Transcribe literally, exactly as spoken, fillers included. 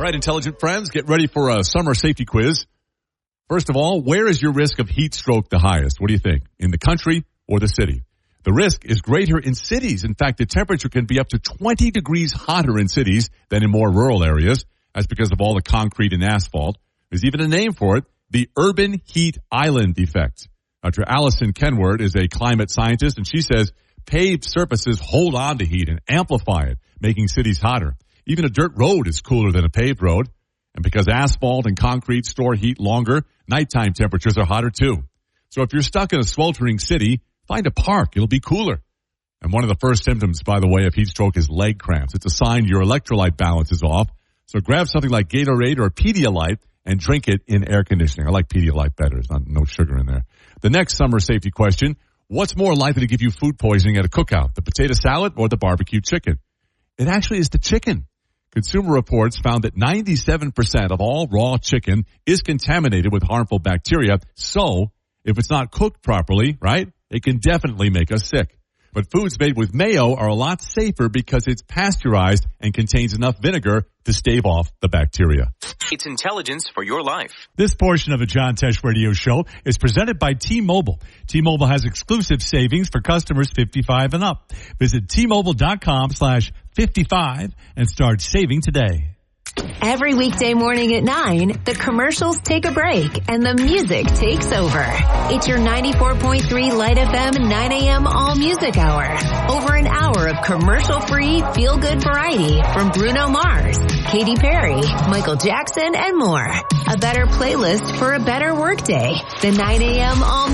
right, intelligent friends, get ready for a summer safety quiz. First of all, where is your risk of heat stroke the highest? What do you think? In the country or the city? The risk is greater in cities. In fact, the temperature can be up to twenty degrees hotter in cities than in more rural areas. That's because of all the concrete and asphalt. There's even a name for it, the urban heat island effect. Doctor Allison Kenward is a climate scientist, and she says paved surfaces hold on to heat and amplify it, making cities hotter. Even a dirt road is cooler than a paved road. And because asphalt and concrete store heat longer, nighttime temperatures are hotter too. So if you're stuck in a sweltering city, find a park. It'll be cooler. And one of the first symptoms, by the way, of heat stroke is leg cramps. It's a sign your electrolyte balance is off. So grab something like Gatorade or Pedialyte and drink it in air conditioning. I like Pedialyte better. There's not, no sugar in there. The next summer safety question, what's more likely to give you food poisoning at a cookout, the potato salad or the barbecue chicken? It actually is the chicken. Consumer Reports found that ninety-seven percent of all raw chicken is contaminated with harmful bacteria. So if it's not cooked properly, right, it can definitely make us sick. But foods made with mayo are a lot safer because it's pasteurized and contains enough vinegar to stave off the bacteria. It's intelligence for your life. This portion of the John Tesh Radio Show is presented by T-Mobile. T-Mobile has exclusive savings for customers fifty-five and up. Visit T-Mobile.com slash 55 and start saving today. Every weekday morning at nine, the commercials take a break and the music takes over. It's your ninety-four point three Light F M nine a.m. All Music Hour. Over an hour of commercial-free, feel-good variety from Bruno Mars, Katy Perry, Michael Jackson, and more. A better playlist for a better workday. The nine a.m. All